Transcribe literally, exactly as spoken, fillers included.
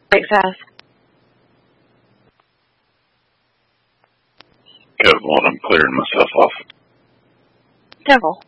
Break fast. Kevin, while I'm clearing myself off. Devil.